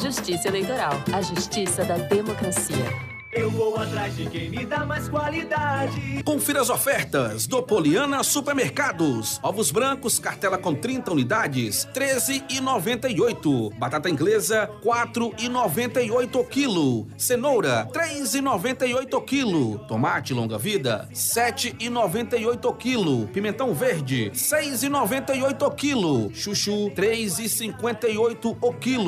Justiça Eleitoral, a justiça da democracia. Eu vou atrás de quem me dá mais qualidade. Confira as ofertas do Poliana Supermercados. Ovos brancos, cartela com 30 unidades, R$13,98. Batata inglesa, R$4,98 o quilo. Cenoura, R$3,98 o quilo. Tomate longa vida, R$7,98 o quilo. Pimentão verde, R$6,98 o quilo. Chuchu, R$3,58 o quilo.